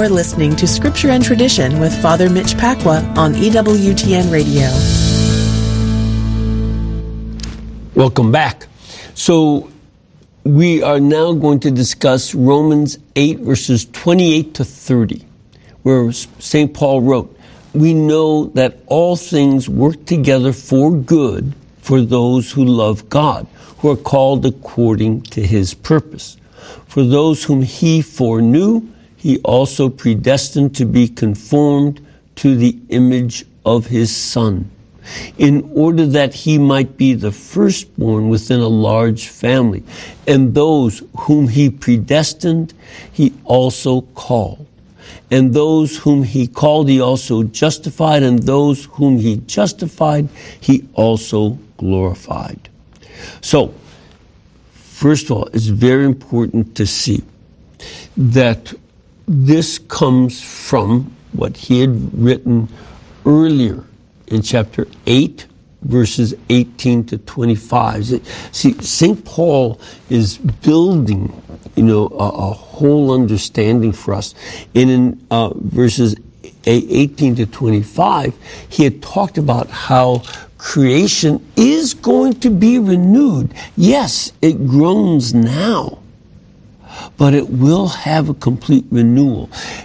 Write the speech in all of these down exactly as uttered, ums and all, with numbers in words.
You're listening to Scripture and Tradition with Father Mitch Pacwa on E W T N Radio. Welcome back. So we are now going to discuss Romans eight, verses twenty-eight to thirty, where Saint Paul wrote, "We know that all things work together for good for those who love God, who are called according to his purpose. For those whom he foreknew, he also predestined to be conformed to the image of his Son, in order that he might be the firstborn within a large family. And those whom he predestined, he also called. And those whom he called, he also justified. And those whom he justified, he also glorified." So, first of all, it's very important to see that this comes from what he had written earlier in chapter eight, verses eighteen to twenty-five. See, Saint Paul is building, you know, a, a whole understanding for us. And in uh, verses eighteen to twenty-five, he had talked about how creation is going to be renewed. Yes, it groans now, but it will have a complete renewal.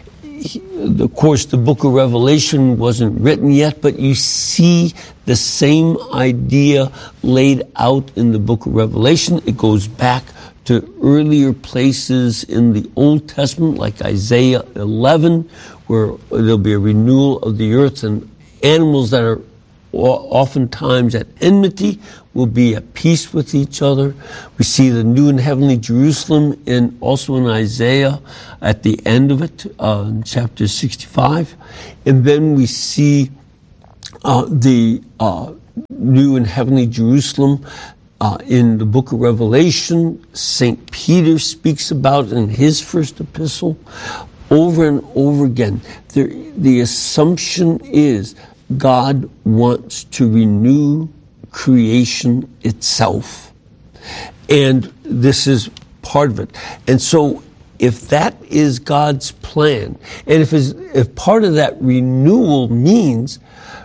Of course, the book of Revelation wasn't written yet, but you see the same idea laid out in the book of Revelation. It goes back to earlier places in the Old Testament, like Isaiah eleven, where there'll be a renewal of the earth, and animals that are oftentimes at enmity will be at peace with each other. We see the new and heavenly Jerusalem, and also in Isaiah at the end of it, uh, in chapter sixty-five. And then we see uh, the uh, new and heavenly Jerusalem uh, in the book of Revelation. Saint Peter speaks about it in his first epistle over and over again. The, the assumption is God wants to renew creation itself. And this is part of it. And so if that is God's plan, and if, if part of that renewal means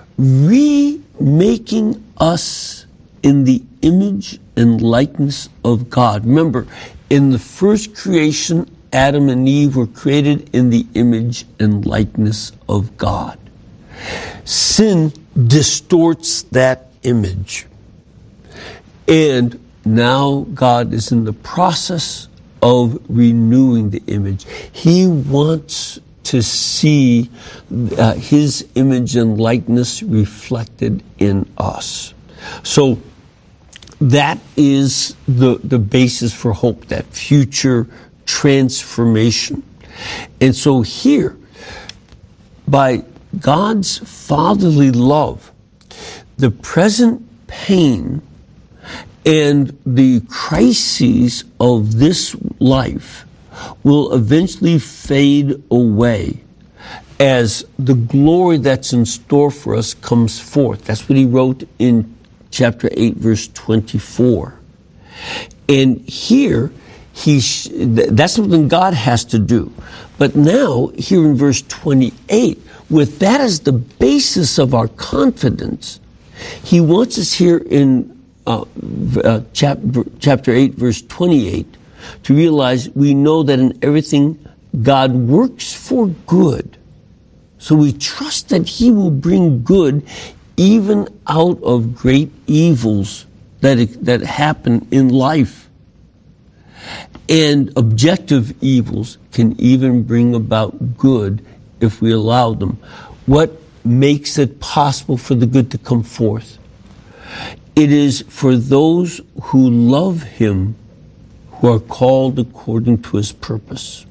remaking us in the image and likeness of God. Remember, in the first creation, Adam and Eve were created in the image and likeness of God. Sin distorts that image. And now God is in the process of renewing the image. He wants to see uh, his image and likeness reflected in us. So that is the, the basis for hope, that future transformation. And so here, by God's fatherly love, the present pain and the crises of this life will eventually fade away as the glory that's in store for us comes forth. That's what he wrote in chapter eight, verse twenty-four. And here, he sh- that's something God has to do. But now, here in verse twenty-eight, with that as the basis of our confidence, he wants us here in uh, uh, chap- chapter eight, verse twenty-eight, to realize we know that in everything God works for good. So we trust that he will bring good even out of great evils that, that happen in life. And objective evils can even bring about good if we allow them. What makes it possible for the good to come forth? It is for those who love him, who are called according to his purpose.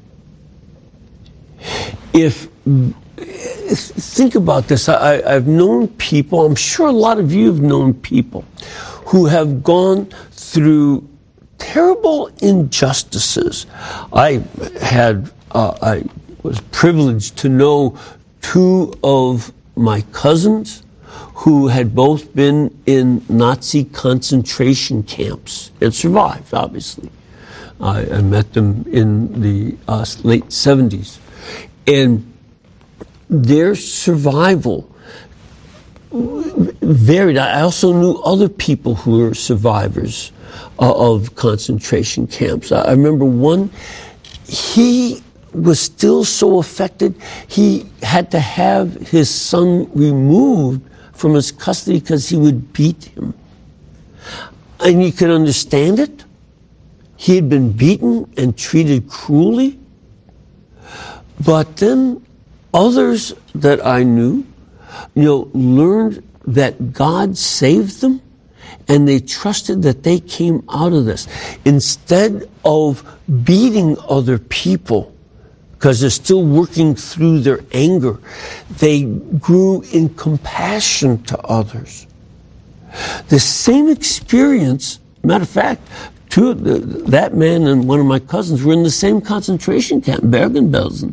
If, think about this. I, I've known people, I'm sure a lot of you have known people, who have gone through terrible injustices. I had, uh, I was privileged to know two of my cousins who had both been in Nazi concentration camps and survived, obviously. I, I met them in the uh, late seventies. And their survival varied. I also knew other people who were survivors uh, of concentration camps. I, I remember one, he was still so affected, he had to have his son removed from his custody because he would beat him. And you can understand it. He had been beaten and treated cruelly. But then others that I knew, you know, learned that God saved them, and they trusted that they came out of this. Instead of beating other people, because they're still working through their anger, they grew in compassion to others. The same experience, matter of fact, two of the, that man and one of my cousins were in the same concentration camp, Bergen-Belsen.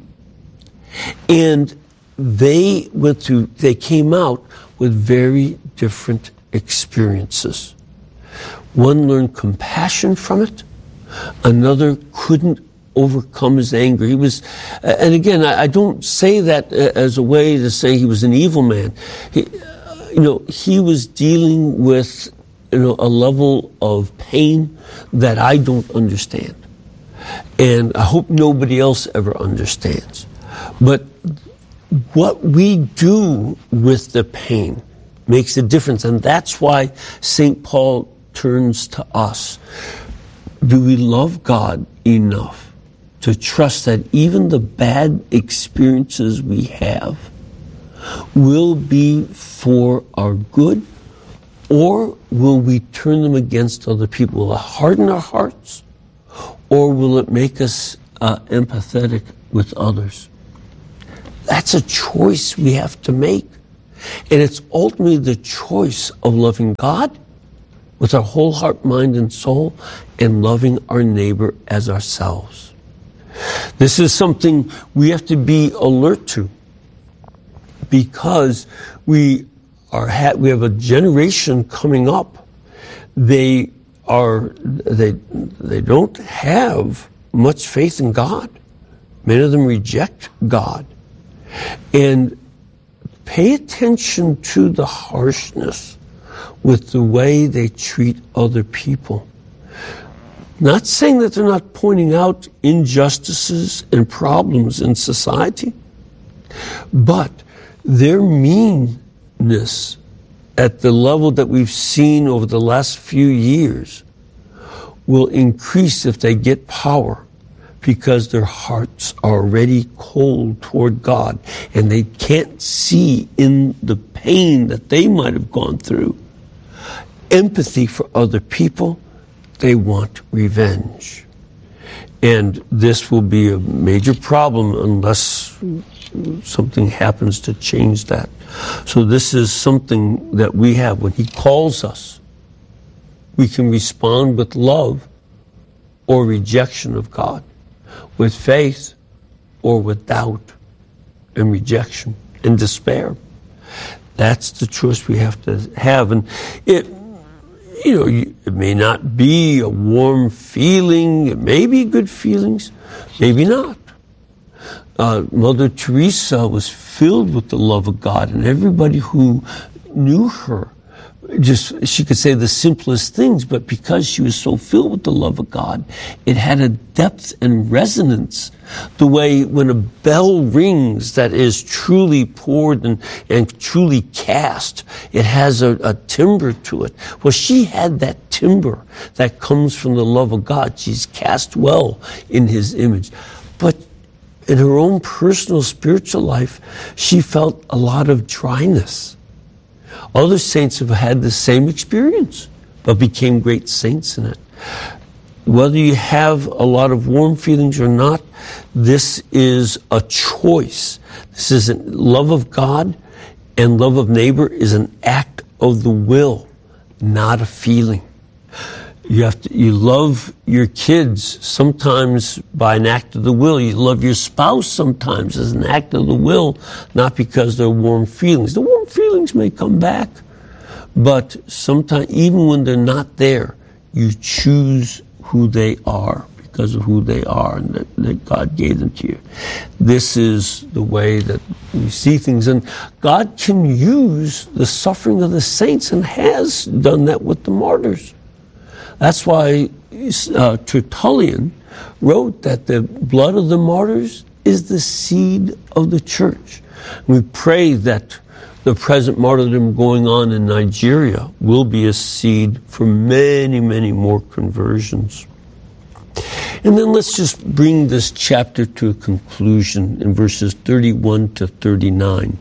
And they went through, they came out with very different experiences. One learned compassion from it. Another couldn't overcome his anger. He was, and again, I, I don't say that as a way to say he was an evil man. He, you know, he was dealing with, you know, a level of pain that I don't understand. And I hope nobody else ever understands. But what we do with the pain makes a difference. And that's why Saint Paul turns to us. Do we love God enough to trust that even the bad experiences we have will be for our good, or will we turn them against other people? Will it harden our hearts, or will it make us uh, empathetic with others? That's a choice we have to make. And it's ultimately the choice of loving God with our whole heart, mind, and soul, and loving our neighbor as ourselves. This is something we have to be alert to, because we are ha- we have a generation coming up. They are they they don't have much faith in God. Many of them reject God. And pay attention to the harshness with the way they treat other people. Not saying that they're not pointing out injustices and problems in society, but their meanness at the level that we've seen over the last few years will increase if they get power, because their hearts are already cold toward God, and they can't see in the pain that they might have gone through empathy for other people. They want revenge. And this will be a major problem unless something happens to change that. So this is something that we have. When He calls us, we can respond with love or rejection of God, with faith or with doubt and rejection and despair. That's the choice we have to have. And it, you know, it may not be a warm feeling. It may be good feelings, maybe not. Uh, Mother Teresa was filled with the love of God, and everybody who knew her, just, she could say the simplest things, but because she was so filled with the love of God, it had a depth and resonance. The way when a bell rings that is truly poured and, and truly cast, it has a, a timbre to it. Well, she had that timbre that comes from the love of God. She's cast well in His image. But in her own personal spiritual life, she felt a lot of dryness. Other saints have had the same experience, but became great saints in it. Whether you have a lot of warm feelings or not, this is a choice. This is a love of God, and love of neighbor is an act of the will, not a feeling. You have to, you love your kids sometimes by an act of the will. You love your spouse sometimes as an act of the will, not because they're warm feelings. The warm feelings may come back, but sometimes, even when they're not there, you choose who they are because of who they are and that, that God gave them to you. This is the way that we see things. And God can use the suffering of the saints and has done that with the martyrs. That's why uh, Tertullian wrote that the blood of the martyrs is the seed of the church. We pray that the present martyrdom going on in Nigeria will be a seed for many, many more conversions. And then let's just bring this chapter to a conclusion in verses thirty-one to thirty-nine.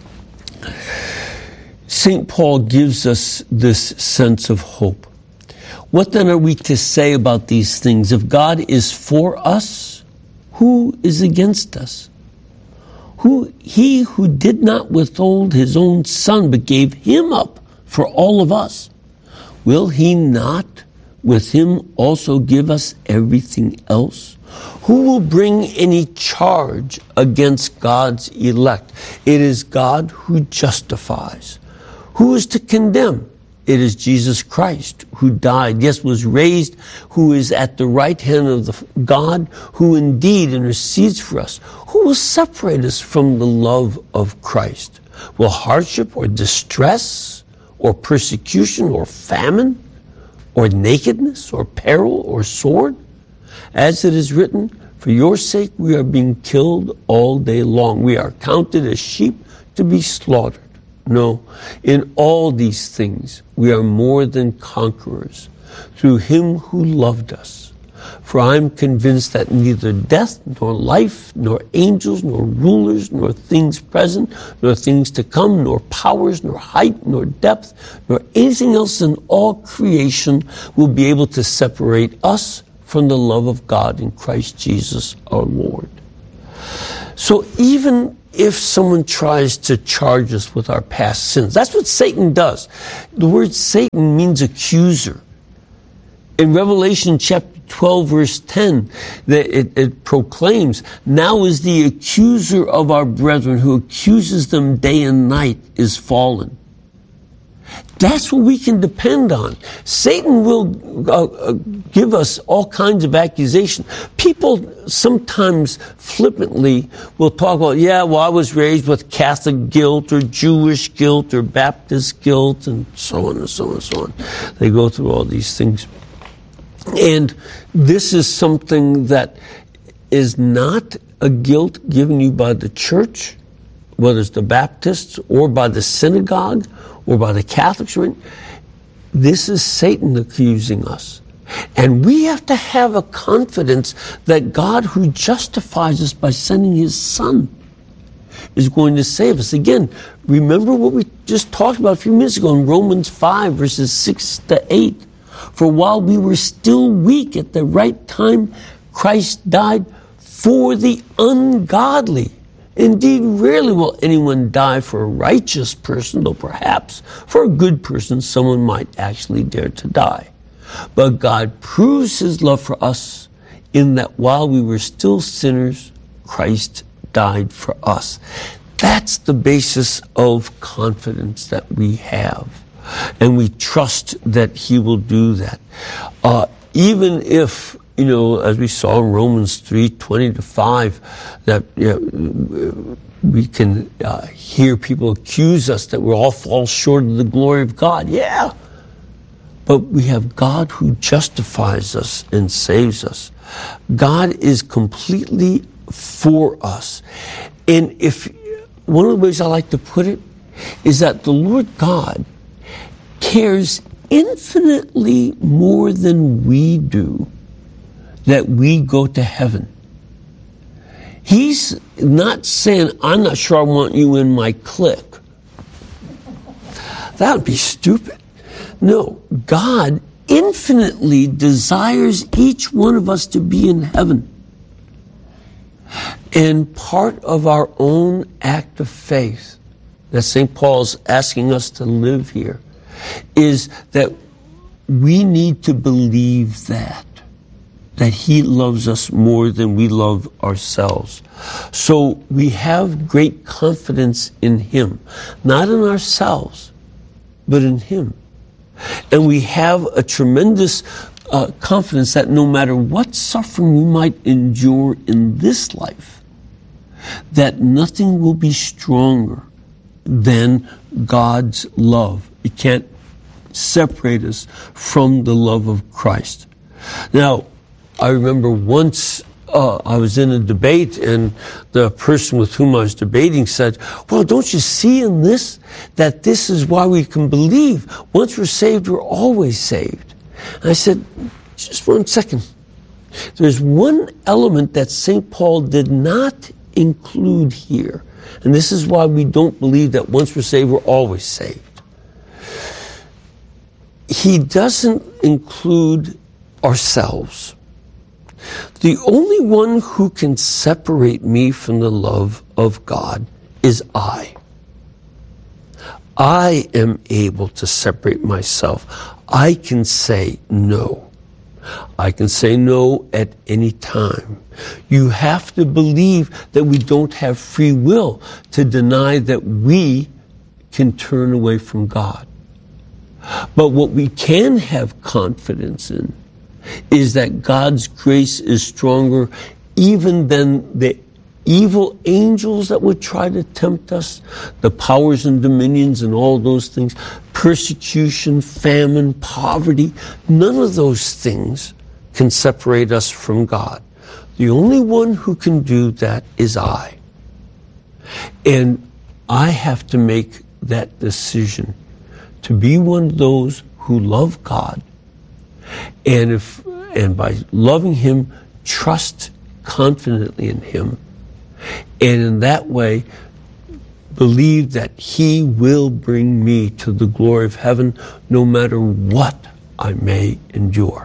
Saint Paul gives us this sense of hope. What then are we to say about these things? If God is for us, who is against us? Who, he who did not withhold his own son, but gave him up for all of us, will he not with him also give us everything else? Who will bring any charge against God's elect? It is God who justifies. Who is to condemn? It is Jesus Christ who died, yes, was raised, who is at the right hand of the God, who indeed intercedes for us. Who will separate us from the love of Christ? Will hardship or distress or persecution or famine or nakedness or peril or sword? As it is written, for your sake we are being killed all day long. We are counted as sheep to be slaughtered. No, in all these things we are more than conquerors through him who loved us. For I am convinced that neither death, nor life, nor angels, nor rulers, nor things present, nor things to come, nor powers, nor height, nor depth, nor anything else in all creation will be able to separate us from the love of God in Christ Jesus our Lord. So even if someone tries to charge us with our past sins, that's what Satan does. The word Satan means accuser. In Revelation chapter twelve, verse ten, that it, it proclaims, now is the accuser of our brethren who accuses them day and night is fallen. That's what we can depend on. Satan will uh, uh, give us all kinds of accusation. People sometimes flippantly will talk about, yeah, well, I was raised with Catholic guilt or Jewish guilt or Baptist guilt and so on and so on and so on. They go through all these things. And this is something that is not a guilt given you by the church, whether it's the Baptists or by the synagogue or by the Catholics. This is Satan accusing us. And we have to have a confidence that God, who justifies us by sending his Son, is going to save us. Again, remember what we just talked about a few minutes ago in Romans five, verses six to eight. For while we were still weak, at the right time, Christ died for the ungodly. Indeed, rarely will anyone die for a righteous person, though perhaps for a good person someone might actually dare to die. But God proves his love for us in that while we were still sinners, Christ died for us. That's the basis of confidence that we have. And we trust that he will do that. Uh, even if, you know, as we saw in Romans three, twenty to five, that you know, we can uh, hear people accuse us that we all fall short of the glory of God. Yeah. But we have God who justifies us and saves us. God is completely for us. And if one of the ways I like to put it is that the Lord God cares infinitely more than we do that we go to heaven. He's not saying, I'm not sure I want you in my clique. That would be stupid. No, God infinitely desires each one of us to be in heaven. And part of our own act of faith that Saint Paul's asking us to live here is that we need to believe that, that he loves us more than we love ourselves. So we have great confidence in him, not in ourselves, but in him. And we have a tremendous uh, confidence that no matter what suffering we might endure in this life, that nothing will be stronger than God's love. It can't separate us from the love of Christ. Now, I remember once uh, I was in a debate, and the person with whom I was debating said, well, don't you see in this that this is why we can believe once we're saved, we're always saved? And I said, just one second. There's one element that Saint Paul did not include here, and this is why we don't believe that once we're saved, we're always saved. He doesn't include ourselves. The only one who can separate me from the love of God is I. I am able to separate myself. I can say no. I can say no at any time. You have to believe that we don't have free will to deny that we can turn away from God. But what we can have confidence in is that God's grace is stronger even than the evil angels that would try to tempt us, the powers and dominions and all those things, persecution, famine, poverty. None of those things can separate us from God. The only one who can do that is I. And I have to make that decision to be one of those who love God, and if and by loving Him, trust confidently in Him, and in that way believe that He will bring me to the glory of heaven no matter what I may endure.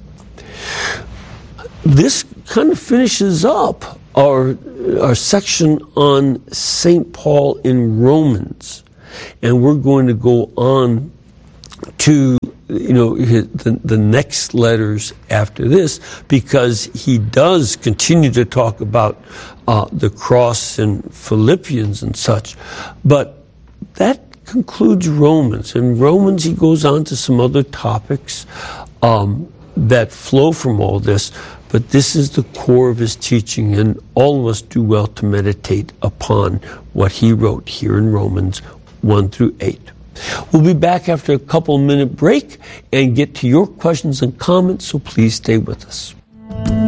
This kind of finishes up our, our section on Saint Paul in Romans, and we're going to go on to you know, the, the next letters after this, because he does continue to talk about uh, the cross in Philippians and such. But that concludes Romans. In Romans, he goes on to some other topics um, that flow from all this, but this is the core of his teaching, and all of us do well to meditate upon what he wrote here in Romans one through eight. We'll be back after a couple minute break and get to your questions and comments, so please stay with us.